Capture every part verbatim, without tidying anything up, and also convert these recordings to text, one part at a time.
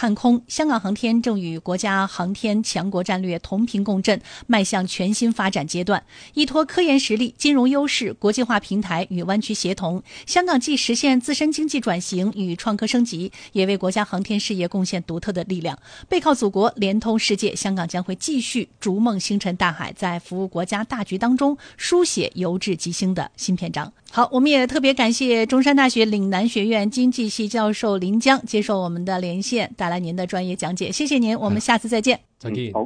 探空，香港航天正与國家航天強國戰略同頻共振，邁向全新發展階段。依託科研實力、金融優勢、國際化平台與灣區協同，香港既實現自身經濟轉型與創科升級，也為國家航天事業貢獻獨特的力量。背靠祖國，連通世界，香港將會繼續逐夢星辰大海，在服務國家大局當中書寫由治及興的新篇章。好，我們也特別感謝中山大學嶺南學院經濟系教授林江接受我們的連線，帶來您的專業講解。謝謝您，我們下次再見。 再見。好。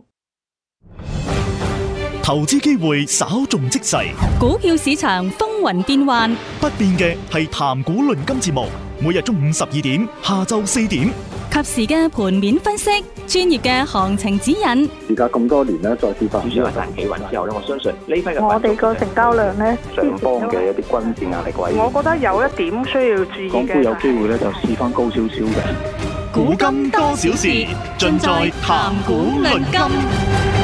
投資機會稍縱即逝， 股票市場風雲變幻， 不變嘅係談股論金節目，每日中午十二點，下晝四點， 及時嘅盤面分析，專業嘅行情指引。 而家咁多年呢，再跌翻，主要係大企穩之後咧，我相信呢批嘅我哋個成交量呢， 上方嘅一啲均線壓力位， 我覺得有一點需要注意嘅， 港股有機會咧就試翻高少少嘅。 股金多少事，盡在談股論金。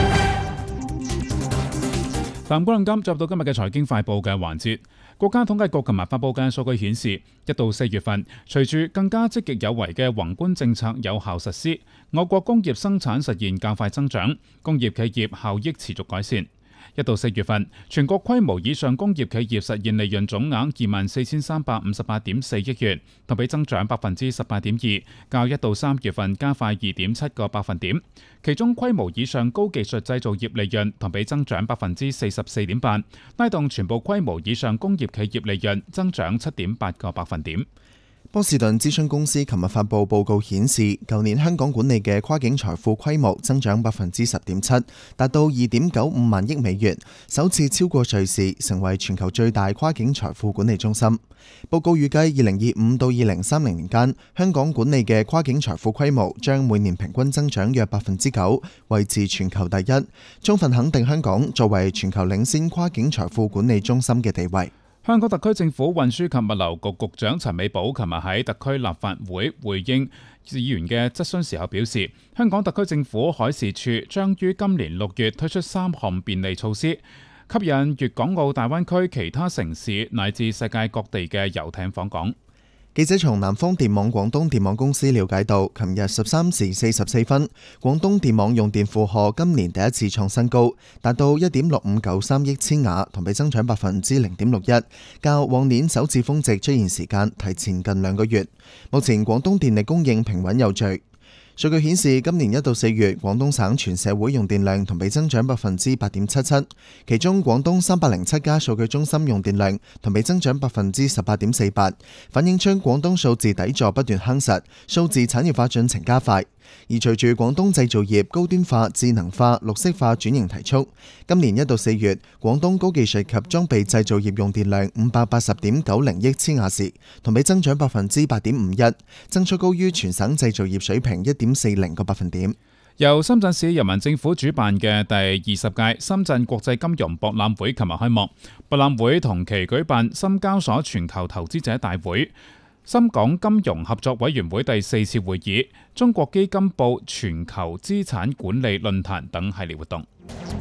談股論金，進入到今日嘅財經快報嘅環節。國家統計局琴日發佈嘅數據顯示，一到四月份，隨住更加積極有為嘅宏觀政策有效實施，我國工業生產實現較快增長，工業企業效益持續改善。一到四月份，全國規模以上工業企業實現利潤總額二萬四千三百五十八點四億元，同比增長百分之十八點二，較一到三月份加快二點七個百分點。其中規模以上高技術製造業利潤同比增長百分之四十四點八，拉動全部規模以上工業企業利潤增長七點八個百分點。 波士頓諮詢公司琴日發布報告顯示，舊年香港管理嘅跨境財富規模增長百分之十點七，達到二點九五萬億美元，首次超過瑞士，成為全球最大跨境財富管理中心。報告預計二零二五到二零三零年間，香港管理嘅跨境財富規模將每年平均增長約百分之九，維持全球第一，充分肯定香港作為全球領先跨境財富管理中心嘅地位。 香港特區政府運輸及物流局局長陳美寶琴日喺特區立法會回應議員嘅質詢時候表示，香港特區政府海事處將於今年六月推出三項便利措施，吸引粵港澳大灣區其他城市乃至世界各地嘅遊艇訪港。 記者從南方電網廣東電網公司了解到，琴日十三時四十四分，廣東電網用電負荷今年第一次創新高，達到一點六五九三億千瓦，同比增長百分之零點六一，較往年首次峰值出現時間提前近兩個月。目前廣東電力供應平穩有序。數據顯示，今年一到四月，廣東省全社會用電量同比增長百分之八點七七，其中廣東三百零七家數據中心用電量同比增長百分之十八點四八，反映出廣東數字底座不斷夯實，數字產業化進程加快。而隨住廣東製造業高端化、智能化、綠色化轉型提速，今年一到四月，廣東高技術及裝備製造業用電量五百八十點九零億千瓦時，同比增長百分之八點五一，增速高於全省製造業水平一點四零個百分點。 由深圳市人民政府主辦嘅第二十屆深圳國際金融博覽會琴日開幕，博覽會同期舉辦深交所全球投資者大會、深港金融合作委員會第四次會議、中國基金部全球資產管理論壇等系列活動。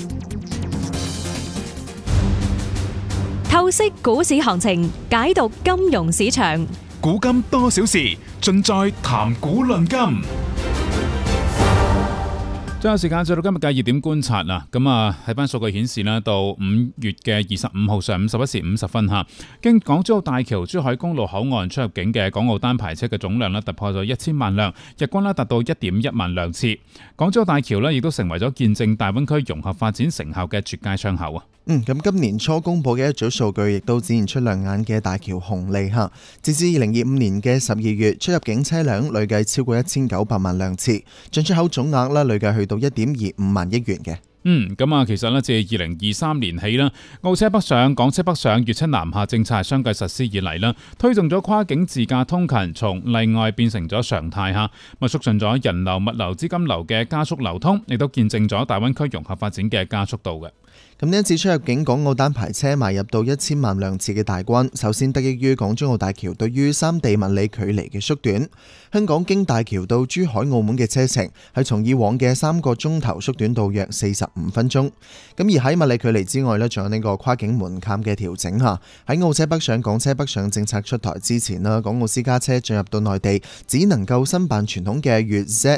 透析股市行情，解讀金融市場， 股金多少事，盡在談股論金。 最後時間做到今日嘅熱點觀察啦，咁啊睇翻數據顯示啦，到五月嘅二十五號上午十一時五十分嚇，經港珠澳大橋珠海公路口岸出入境嘅港澳單排車嘅總量咧突破咗一千萬輛，日均咧達到一點一萬輛次。港珠澳大橋咧亦都成為咗見證大灣區融合發展成效嘅絕佳窗口啊！ 嗯，咁今年初公佈嘅一組數據，亦都展現出亮眼嘅大橋紅利嚇。截至二零二五年嘅十二月，出入境車輛累計超過一千九百萬輛次，進出口總額咧累計去到一點二五萬億元嘅。 嗯，咁啊，其實咧自二零二三年起啦，澳車北上、港車北上、粵車南下政策相繼實施以嚟啦，推動咗跨境自駕通勤從例外變成咗常態嚇，咁促進咗人流、物流、資金流嘅加速流通，亦都見證咗大灣區融合發展嘅加速度嘅。 咁呢一次出入境港澳單排車邁入到一千萬輛次嘅大關，首先得益於港珠澳大橋對於三地物理距離嘅縮短。香港經大橋到珠海、澳門嘅車程係從以往嘅三個鐘頭縮短到約四十五分鐘。咁而喺物理距離之外呢，仲有呢個跨境門檻嘅調整嚇。喺澳車北上、港車北上政策出台之前啦，港澳私家車進入到內地只能夠申辦傳統嘅粵 Z